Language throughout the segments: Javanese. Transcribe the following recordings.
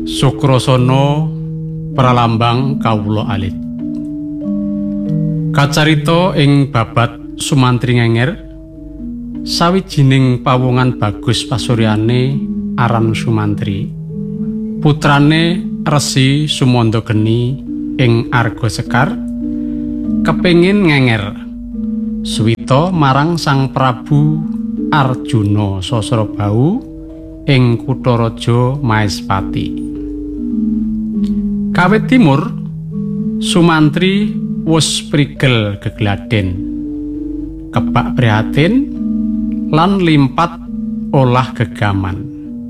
Sukrasana pralambang kawula alit. Kacarita ing babat Sumantri Ngenger, sawijining pawongan bagus pasuryane aran Sumantri, putrane Resi Sumandageni ing Arga Sekar, kepengin ngenger suwita marang Sang Prabu Arjuna Sasrabau ing Kutharaja Maespati. Kawit timur, Sumantri wus prigel gegladen, kebak prihatin lan limpat olah gegaman.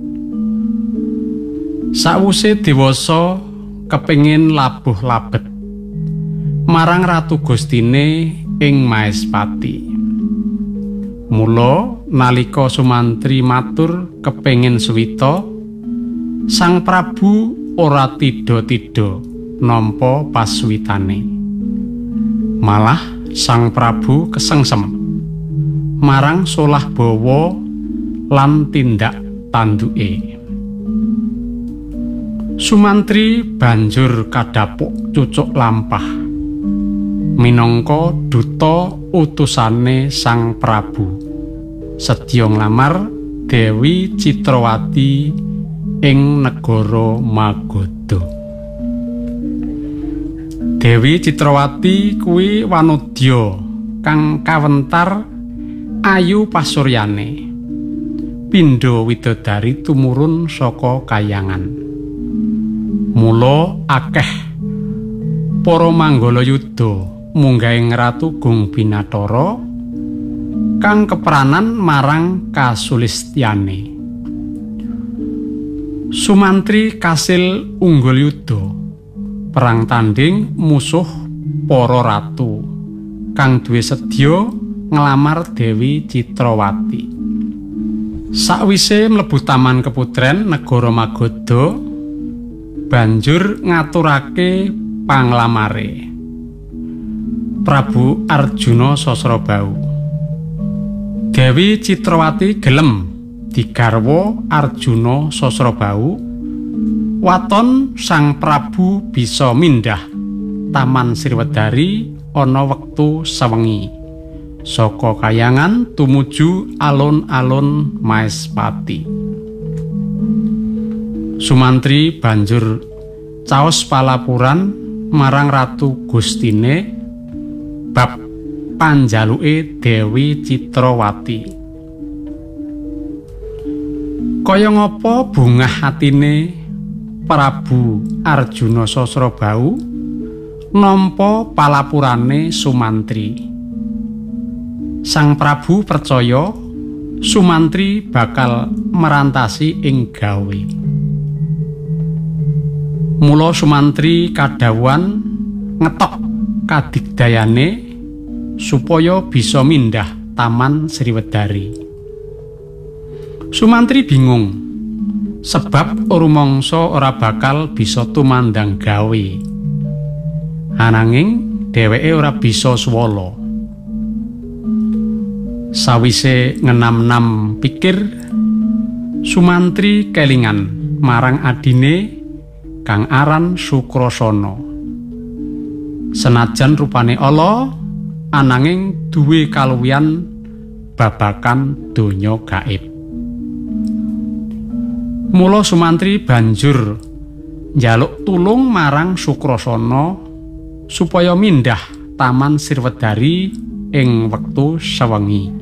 Sawuse dewasa kepengin labuh labet marang Ratu Gustine ing Maespati. Mula nalika Sumantri matur kepengin suwita, Sang Prabu ora tida-tida nampa pasuwitane. Malah Sang Prabu kesengsem marang solah bawa lan tindak tanduke. Sumantri banjur kadhapuk cucuk lampah minangka duta utusane Sang Prabu sedya nglamar Dewi Citrawati ing negara Magadha. Dewi Citrawati kuwi wanodya kang kawentar ayu pasuryane, pindha widodari tumurun saka kayangan. Mula akeh para manggala yuda munggahing Ratu Gung Binathara kang kepranan marang kasulistyane. Sumantri kasil unggul yuda perang tanding musuh para ratu kang duwe sedya nglamar Dewi Citrawati. Sakwise mlebu taman keputren negara Magadha, banjur ngaturake panglamare Prabu Arjuna Sasrabau. Dewi Citrawati gelem digarwa Arjuna Sasrabau, waton Sang Prabu bisa mindhah Taman Sriwedari ana wektu sewengi saka kayangan tumuju alun-alun Maespati. Sumantri banjur caos palapuran marang Ratu Gustine bab panjaluke Dewi Citrawati. Kaya ngapa bungah atine Prabu Arjuna Sasrabau nampa palapurane Sumantri. Sang Prabu percaya Sumantri bakal merantasi ing gawe. Mula Sumantri kadhawuhan ngetok kadigdayane supaya bisa mindhah Taman Sriwedari. Sumantri bingung sebab rumangsa ora bakal bisa tumandang gawe. Ananging dheweke ora bisa swala. Sawise ngenam-nam pikir, Sumantri kelingan marang adine kang aran Sukrasana. Senajan rupane ala, ananging duwe kaluwihan babakan donya gaib. Mula Sumantri banjur njaluk tulung marang Sukrasana supaya mindhah Taman Sriwedari ing wektu sewengi.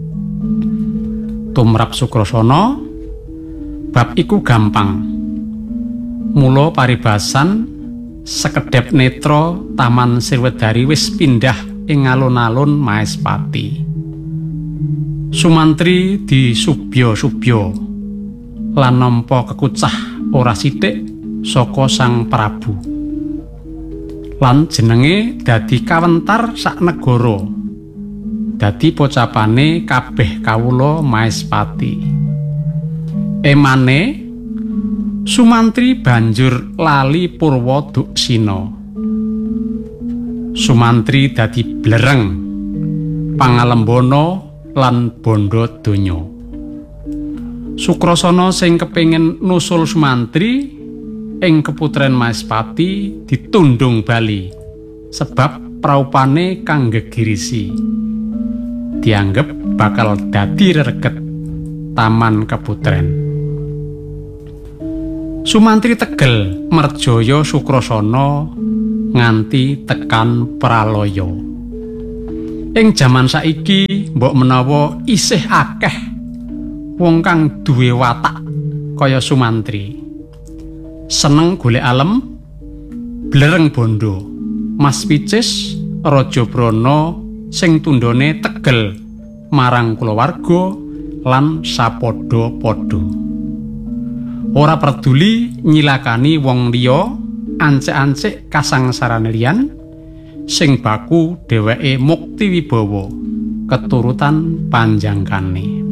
Tumrap Sukrasana, bab iku gampang. Mula paribasan sekedhep netra Taman Sriwedari wis pindhah ing alun-alun Maespati. Sumantri disubya-subya lan nampa kekucah ora sithik saka Sang Prabu. Lan jenenge dadi kawentar sak negara. Dadi pocapane kabeh kawula Maespati. Emane Sumantri banjur lali purwa duksina. Sumantri dadi blereng pangalembana lan bondo donya. Sukrasana sing kepengin nusul Sumantri ing keputren Maespati ditundung bali sebab praupane kang gegirisi dianggep bakal dadi reget taman keputren. Sumantri tegel merjaya Sukrasana nganti tekan pralaya. Ing jaman saiki mbok menawa isih akeh wong kang duwe watak kaya Sumantri. Seneng golek alem, blereng bondo, Mas Picis, Raja Brana sing tundhone tegel marang kulawarga lan sapadha-padha. Ora peduli nyilakani wong liya, ancek-ancek kasangsarane liyan sing baku dheweke mukti wibawa keturutan panjangkane.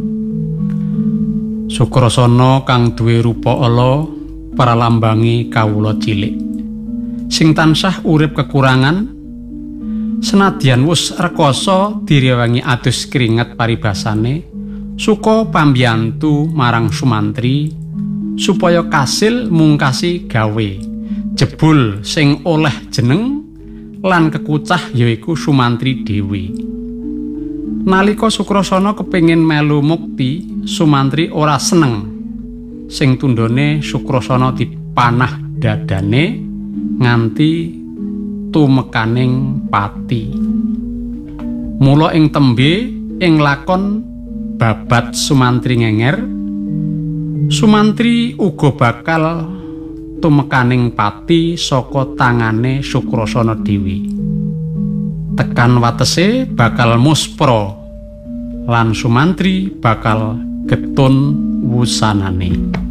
Sukrasana kang duwe rupa ala pralambangi kawula cilik sing tansah urip kekurangan senadyan wus rekoso direwangi adus keringet paribasane suka pambiyantu marang Sumantri supaya kasil mungkasi gawe jebul sing oleh jeneng lan kekucah yaiku Sumantri dhewe. Nalika Sukrasana kepengin melu mukti, Sumantri ora seneng sing tundhone Sukrasana dipanah dadane nganti tumekaning pati. Mula ing tembe ing lakon babat Sumantri ngenger, Sumantri uga bakal tumekaning pati saka tangane Sukrasana dhewe. Tekan watese bakal muspra lan Sumantri bakal getun wusanane.